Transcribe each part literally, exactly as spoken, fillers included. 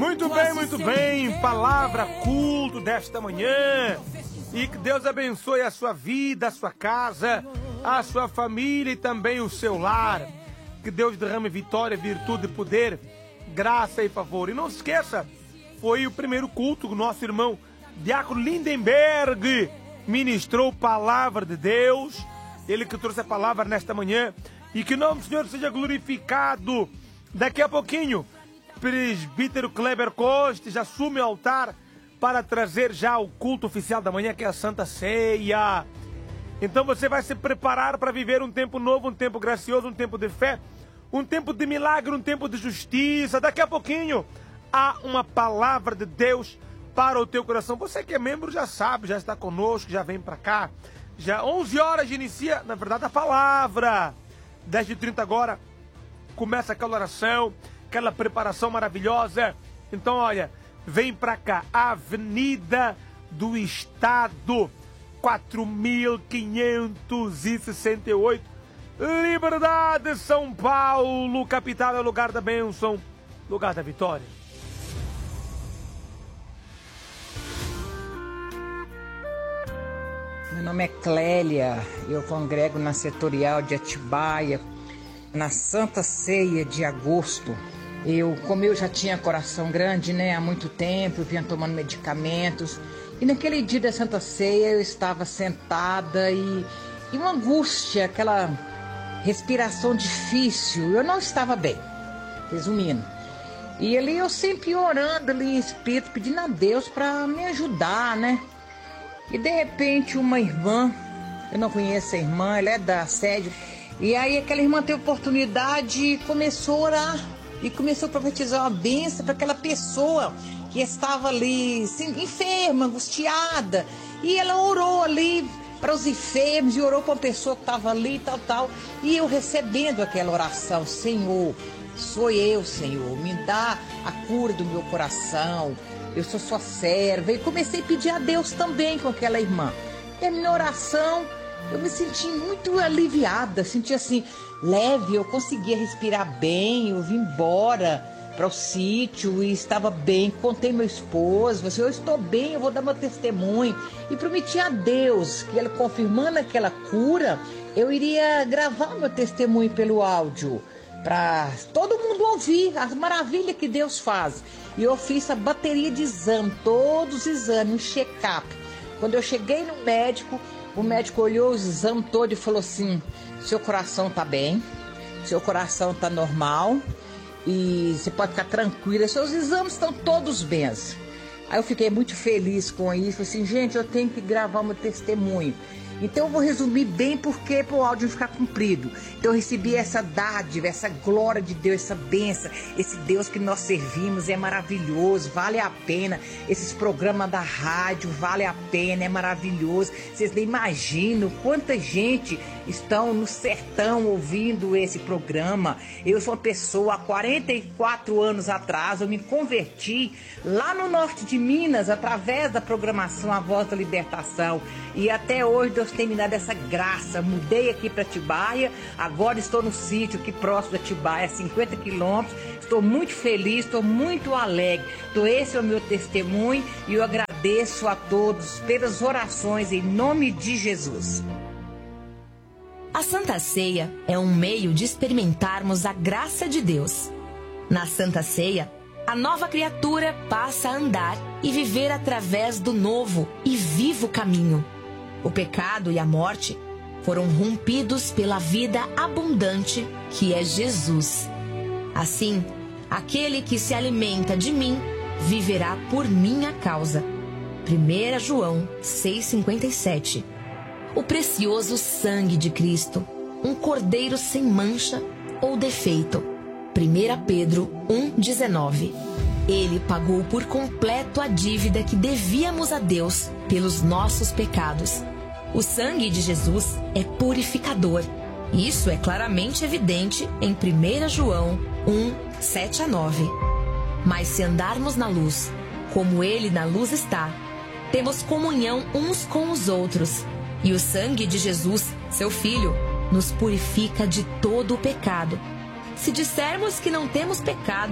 Muito bem, muito bem. Palavra, culto desta manhã. E que Deus abençoe a sua vida, a sua casa, a sua família e também o seu lar. Que Deus derrame vitória, virtude, poder, graça e favor. E não se esqueça, foi o primeiro culto que o nosso irmão Diácono Lindenberg ministrou palavra de Deus. Ele que trouxe a palavra nesta manhã. E que o nome do Senhor seja glorificado. Daqui a pouquinho, presbítero Kleber Costa já assume o altar para trazer já o culto oficial da manhã, que é a Santa Ceia. Então você vai se preparar para viver um tempo novo, um tempo gracioso, um tempo de fé, um tempo de milagre, um tempo de justiça. Daqui a pouquinho há uma palavra de Deus para o teu coração. Você que é membro já sabe, já está conosco, já vem para cá. Já onze horas inicia, na verdade, a palavra. dez e trinta agora começa aquela oração, aquela preparação maravilhosa. Então, olha, vem pra cá, Avenida do Estado, quatro mil quinhentos e sessenta e oito, Liberdade, São Paulo, capital, é o lugar da bênção, lugar da vitória. Meu nome é Clélia, eu congrego na Setorial de Atibaia, na Santa Ceia de agosto. Eu, como eu já tinha coração grande, né, há muito tempo, eu vinha tomando medicamentos. E naquele dia da Santa Ceia eu estava sentada e, e uma angústia, aquela respiração difícil. Eu não estava bem, resumindo. E ali eu sempre orando ali em espírito, pedindo a Deus para me ajudar, né? E de repente uma irmã, eu não conheço a irmã, ela é da sede. E aí aquela irmã teve oportunidade e começou a orar. E começou a profetizar uma bênção para aquela pessoa que estava ali assim, enferma, angustiada. E ela orou ali para os enfermos e orou para uma pessoa que estava ali e tal, tal. E eu recebendo aquela oração, Senhor, sou eu, Senhor, me dá a cura do meu coração. Eu sou sua serva. E comecei a pedir a Deus também com aquela irmã. Terminou a oração, eu me senti muito aliviada, senti assim, leve, eu conseguia respirar bem, eu vim embora para o sítio e estava bem, contei meu esposo, assim, eu estou bem, eu vou dar meu testemunho. E prometi a Deus que ele confirmando aquela cura, eu iria gravar meu testemunho pelo áudio, para todo mundo ouvir as maravilhas que Deus faz. E eu fiz a bateria de exame, todos os exames, um check-up. Quando eu cheguei no médico, o médico olhou os exames todos e falou assim, seu coração tá bem, seu coração tá normal e você pode ficar tranquila, seus exames estão todos bens. Aí eu fiquei muito feliz com isso, falei assim, gente, eu tenho que gravar meu testemunho. Então eu vou resumir bem porque para o áudio não ficar comprido. Então eu recebi essa dádiva, essa glória de Deus, essa bênção. Esse Deus que nós servimos é maravilhoso, vale a pena. Esses programas da rádio, vale a pena, é maravilhoso. Vocês nem imaginam quanta gente estão no sertão ouvindo esse programa. Eu sou uma pessoa, há quarenta e quatro anos atrás, eu me converti lá no norte de Minas, através da programação A Voz da Libertação. E até hoje Deus tem me dado essa graça. Mudei aqui para Atibaia, agora estou no sítio aqui próximo de Atibaia, cinquenta quilômetros. Estou muito feliz, estou muito alegre. Então esse é o meu testemunho e eu agradeço a todos pelas orações em nome de Jesus. A Santa Ceia é um meio de experimentarmos a graça de Deus. Na Santa Ceia, a nova criatura passa a andar e viver através do novo e vivo caminho. O pecado e a morte foram rompidos pela vida abundante que é Jesus. Assim, aquele que se alimenta de mim viverá por minha causa. primeira João seis, cinquenta e sete. O precioso sangue de Cristo, um cordeiro sem mancha ou defeito. primeira Pedro um, dezenove. Ele pagou por completo a dívida que devíamos a Deus pelos nossos pecados. O sangue de Jesus é purificador. Isso é claramente evidente em primeira João um, sete a nove. Mas se andarmos na luz, como Ele na luz está, temos comunhão uns com os outros. E o sangue de Jesus, seu Filho, nos purifica de todo o pecado. Se dissermos que não temos pecado,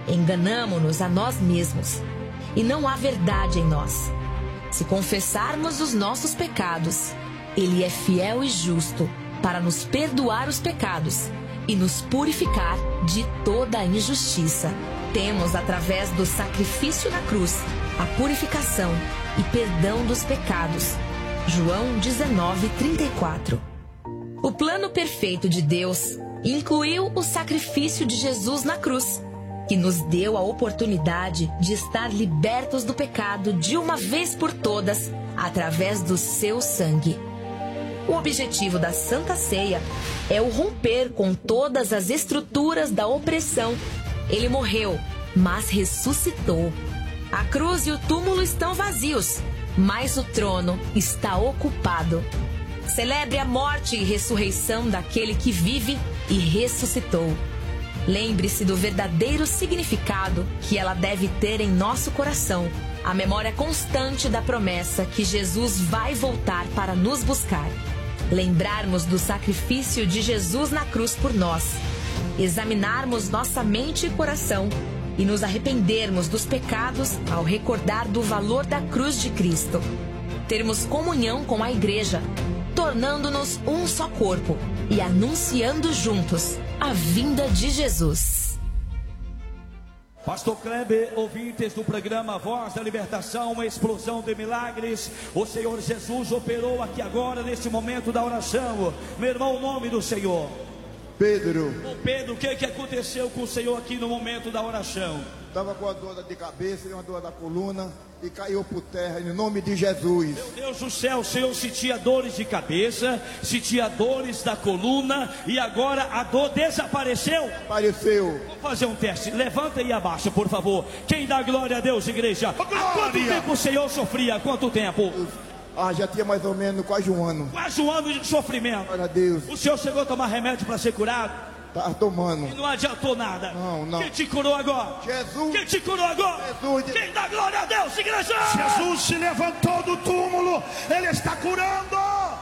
enganamo-nos a nós mesmos e não há verdade em nós. Se confessarmos os nossos pecados, Ele é fiel e justo para nos perdoar os pecados e nos purificar de toda a injustiça. Temos, através do sacrifício na cruz, a purificação e perdão dos pecados. João dezenove, trinta e quatro. O plano perfeito de Deus incluiu o sacrifício de Jesus na cruz, que nos deu a oportunidade de estar libertos do pecado de uma vez por todas, através do seu sangue. O objetivo da Santa Ceia é o romper com todas as estruturas da opressão. Ele morreu, mas ressuscitou. A cruz e o túmulo estão vazios, mas o trono está ocupado. Celebre a morte e ressurreição daquele que vive e ressuscitou. Lembre-se do verdadeiro significado que ela deve ter em nosso coração, a memória constante da promessa que Jesus vai voltar para nos buscar. Lembrarmos do sacrifício de Jesus na cruz por nós, examinarmos nossa mente e coração e nos arrependermos dos pecados ao recordar do valor da cruz de Cristo. Termos comunhão com a igreja, tornando-nos um só corpo e anunciando juntos a vinda de Jesus. Pastor Kleber, ouvintes do programa Voz da Libertação, uma explosão de milagres. O Senhor Jesus operou aqui agora, neste momento da oração. Meu irmão, o nome do Senhor? Pedro. Ô Pedro, o que, que aconteceu com o Senhor aqui no momento da oração? Estava com a dor de cabeça e uma dor da coluna e caiu por terra, em nome de Jesus. Meu Deus do céu, o Senhor sentia dores de cabeça, sentia dores da coluna e agora a dor desapareceu? Apareceu. Vou fazer um teste, levanta e abaixa, por favor. Quem dá glória a Deus, igreja? Há quanto tempo o Senhor sofria? Há quanto tempo? Ah, já tinha mais ou menos quase um ano. Quase um ano de sofrimento. Glória a Deus. O Senhor chegou a tomar remédio para ser curado? Tá tomando. E não adiantou nada. Não, não. Quem te curou agora? Jesus. Quem te curou agora? Jesus. Quem dá glória a Deus, igreja? Jesus se levantou do túmulo. Ele está curando.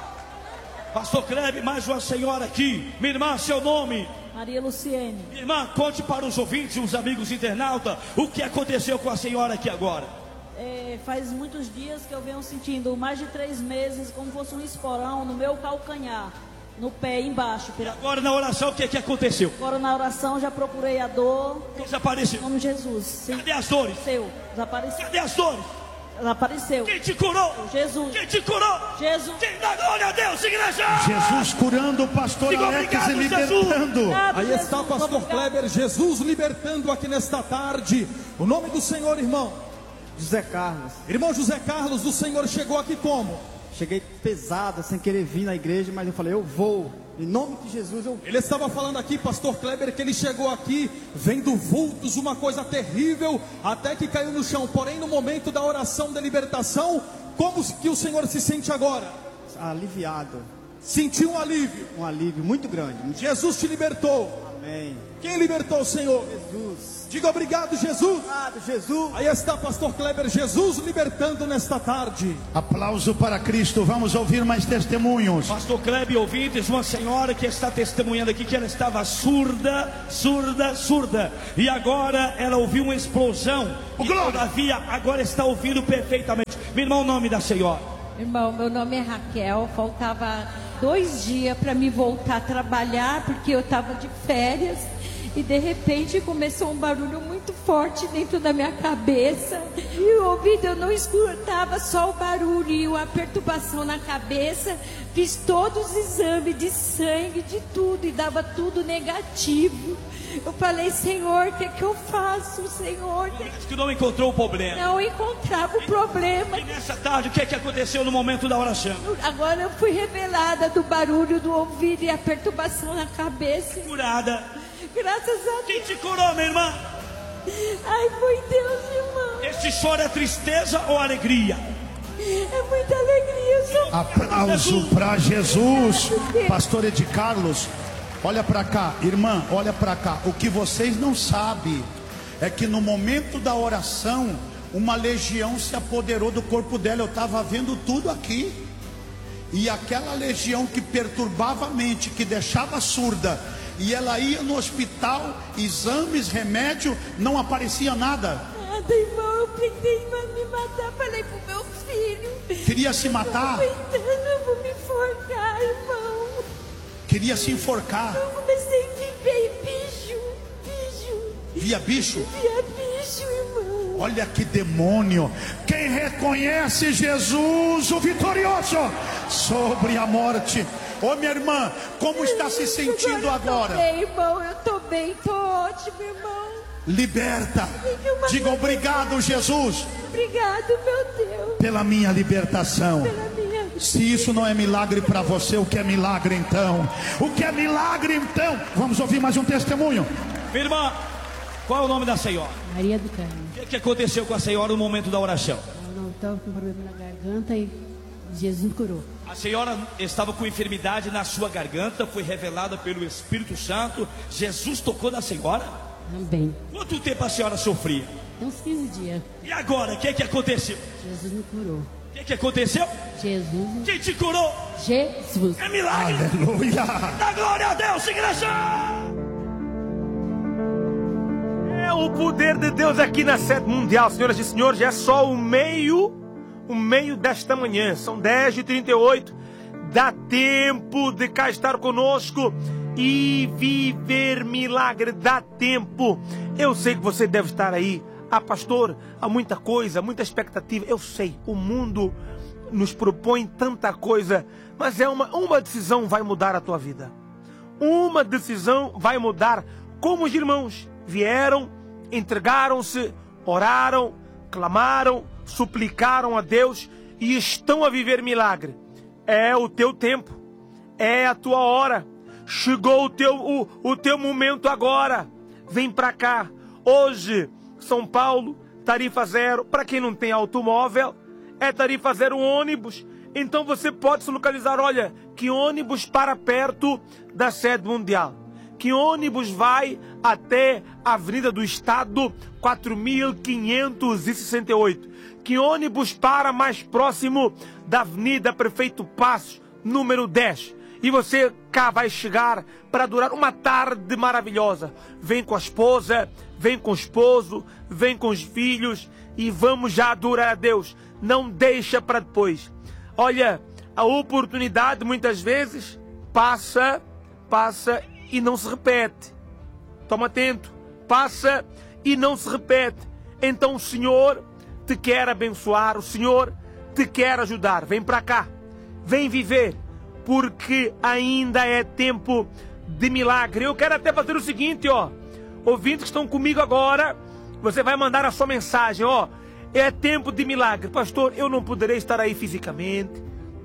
Pastor Kleber, mais uma senhora aqui. Minha irmã, seu nome? Maria Luciene. Minha irmã, conte para os ouvintes e os amigos internautas o que aconteceu com a senhora aqui agora. É, faz muitos dias que eu venho sentindo, mais de três meses, como fosse um esporão no meu calcanhar, no pé embaixo. E agora na oração o que, que aconteceu? Agora na oração já procurei a dor. Desapareceu. Em nome de Jesus. Sim. Cadê as dores? Seu, desapareceu. Cadê as dores? Desapareceu. Quem te curou? Jesus. Quem te curou? Jesus. Quem dá glória a Deus, igreja? Jesus curando o pastor Diga Alex obrigado, e libertando. Obrigado, Aí Jesus. está o pastor Obrigado. Kleber, Jesus libertando aqui nesta tarde. O nome do Senhor, irmão? José Carlos. Irmão José Carlos, o Senhor chegou aqui como? Cheguei pesado, sem querer vir na igreja, mas eu falei, eu vou. Em nome de Jesus eu vou. Ele estava falando aqui, pastor Kleber, que ele chegou aqui vendo vultos, uma coisa terrível, até que caiu no chão. Porém, no momento da oração da libertação, como que o Senhor se sente agora? Aliviado. Sentiu um alívio. Um alívio muito grande. Jesus te libertou. Amém. Quem libertou o Senhor? Jesus. Diga obrigado, Jesus. Obrigado, Jesus. Aí está pastor Kleber, Jesus libertando nesta tarde. Aplauso para Cristo. Vamos ouvir mais testemunhos. Pastor Kleber, ouvintes, uma senhora que está testemunhando aqui que ela estava surda, surda, surda. E agora ela ouviu uma explosão. E todavia agora está ouvindo perfeitamente. Meu irmão, o nome da senhora? Irmão, meu nome é Raquel. Faltava dois dias para me voltar a trabalhar, porque eu estava de férias. E de repente começou um barulho muito forte dentro da minha cabeça. E o ouvido eu não escutava só o barulho e uma perturbação na cabeça. Fiz todos os exames de sangue, de tudo, e dava tudo negativo. Eu falei, Senhor, o que é que eu faço, Senhor? Que... Acho que não encontrou o problema. Não encontrava o problema. E nessa tarde, o que é que aconteceu no momento da oração? Agora eu fui revelada do barulho do ouvido e a perturbação na cabeça. Curada. Graças a Deus. Quem te curou, minha irmã? Ai, foi Deus, irmão. Este choro é tristeza ou alegria? É muita alegria. Sou... Aplauso para Jesus. Pastor Ed Carlos, olha para cá, irmã, olha para cá. O que vocês não sabem é que no momento da oração, uma legião se apoderou do corpo dela. Eu estava vendo tudo aqui. E aquela legião que perturbava a mente, que deixava surda, E ela ia no hospital, exames, remédio, não aparecia nada. Nada, irmão, eu pensei em me matar, falei pro meu filho. Queria se matar? Eu pensando, eu vou me enforcar, irmão. Queria se enforcar. Eu comecei a viver bicho, bicho. Via bicho? Via bicho, irmão. Olha que demônio. Quem reconhece Jesus, o vitorioso, sobre a morte. Ô minha irmã, como está se sentindo agora? Eu tô bem, irmão, eu tô bem, tô ótimo, irmão. Liberta. Diga obrigado, Jesus. Obrigado, meu Deus. Pela minha libertação. Pela minha... Se isso não é milagre para você, o que é milagre então? O que é milagre então? Vamos ouvir mais um testemunho. Minha irmã, qual é o nome da senhora? Maria do Carmo. O que, que aconteceu com a senhora no momento da oração? Eu não estava com problema na garganta e Jesus curou. A senhora estava com enfermidade na sua garganta, foi revelada pelo Espírito Santo. Jesus tocou na senhora? Também. Quanto tempo a senhora sofria? Uns quinze dias. E agora, o que, que aconteceu? Jesus me curou. O que, que aconteceu? Jesus. Quem te curou? Jesus. É milagre. Aleluia. Dá glória a Deus, igreja. É o poder de Deus aqui na sede mundial, senhoras e senhores. É só o meio, o meio desta manhã. São dez e trinta e oito. Dá tempo de cá estar conosco e viver milagre. Dá tempo. Eu sei que você deve estar aí. Ah, pastor, há muita coisa, muita expectativa. Eu sei, o mundo nos propõe tanta coisa, mas é uma, uma decisão vai mudar a tua vida. Uma decisão vai mudar. Como os irmãos vieram, entregaram-se, oraram, clamaram, suplicaram a Deus e estão a viver milagre. É o teu tempo, é a tua hora. Chegou o teu, o, o teu momento agora. Vem para cá. Hoje, São Paulo, tarifa zero. Para quem não tem automóvel, é tarifa zero ônibus. Então você pode se localizar. Olha, que ônibus para perto da sede mundial? Que ônibus vai até a Avenida do Estado quatro mil quinhentos e sessenta e oito? Que ônibus para mais próximo da Avenida Prefeito Passos, número dez? E você cá vai chegar para durar uma tarde maravilhosa. Vem com a esposa, vem com o esposo, vem com os filhos e vamos já adorar a Deus. Não deixa para depois. Olha, a oportunidade muitas vezes passa, passa e não se repete. Toma atento, passa e não se repete. Então o Senhor te quer abençoar, o Senhor te quer ajudar. Vem para cá, vem viver. Porque ainda é tempo de milagre. Eu quero até fazer o seguinte, ó. Ouvintes que estão comigo agora, você vai mandar a sua mensagem, ó. É tempo de milagre. Pastor, eu não poderei estar aí fisicamente.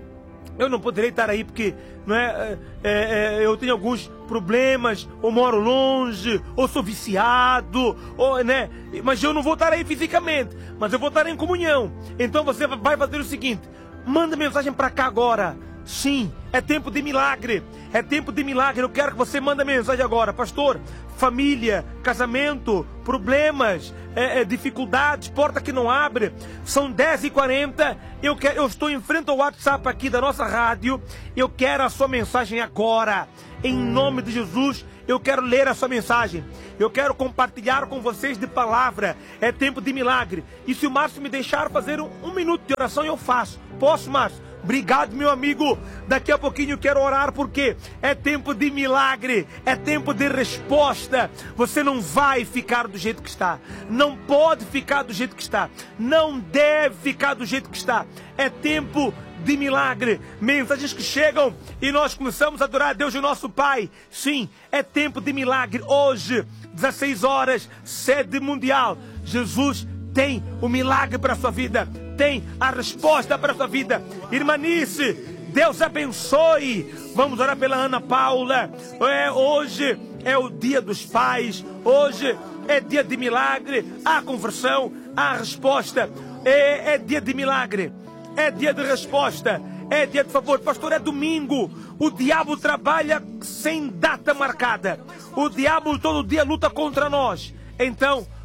Eu não poderei estar aí porque não é, é, é, eu tenho alguns problemas, ou moro longe, ou sou viciado, ou, né? Mas eu não vou estar aí fisicamente, mas eu vou estar em comunhão. Então você vai fazer o seguinte, manda mensagem para cá agora. Sim, é tempo de milagre, é tempo de milagre. Eu quero que você mande mensagem agora. Pastor, família, casamento, problemas, é, é, dificuldades, porta que não abre. São dez e quarenta, eu, quero, eu estou em frente ao WhatsApp aqui da nossa rádio. Eu quero a sua mensagem agora. Em nome de Jesus, eu quero ler a sua mensagem. Eu quero compartilhar com vocês de palavra. É tempo de milagre. E se o Márcio me deixar fazer um, um minuto de oração, eu faço. Posso, Márcio? Obrigado, meu amigo. Daqui a pouquinho eu quero orar porque é tempo de milagre, é tempo de resposta. Você não vai ficar do jeito que está. Não pode ficar do jeito que está. Não deve ficar do jeito que está. É tempo de milagre. Mensagens que chegam e nós começamos a adorar a Deus, o nosso Pai. Sim, é tempo de milagre. Hoje, dezesseis horas, sede mundial. Jesus tem o milagre para a sua vida. Tem a resposta para a sua vida. Irmanice, Deus abençoe. Vamos orar pela Ana Paula. É, hoje é o dia dos pais. Hoje é dia de milagre. Há conversão, há resposta. É, é dia de milagre. É dia de resposta. É dia de favor. Pastor, é domingo. O diabo trabalha sem data marcada. O diabo todo dia luta contra nós. Então,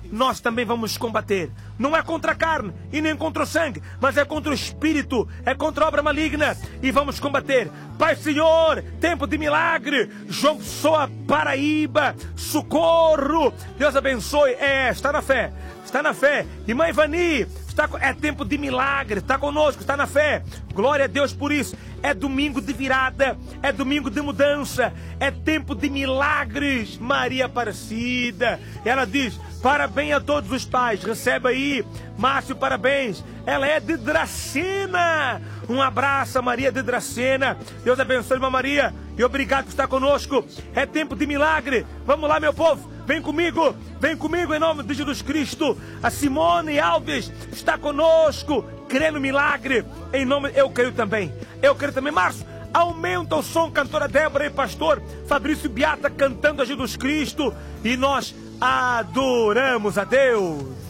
nós também vamos combater. Não é contra a carne e nem contra o sangue, mas é contra o espírito, é contra a obra maligna, e vamos combater. Pai Senhor, tempo de milagre, João Pessoa, Paraíba, socorro, Deus abençoe. É, está na fé, está na fé. Irmã Ivani, está, é tempo de milagre, está conosco, está na fé. Glória a Deus por isso. É domingo de virada, é domingo de mudança, é tempo de milagres. Maria Aparecida, ela diz: parabéns a todos os pais, recebe aí. Márcio, parabéns. Ela é de Dracena. Um abraço a Maria de Dracena. Deus abençoe, irmã Maria, e obrigado por estar conosco. É tempo de milagre. Vamos lá, meu povo, vem comigo, vem comigo em nome de Jesus Cristo. A Simone Alves está conosco, crendo milagre. Em nome, eu creio também. Eu creio também. Márcio, aumenta o som, cantora Débora e pastor Fabrício Beata cantando a Jesus Cristo. E nós adoramos a Deus.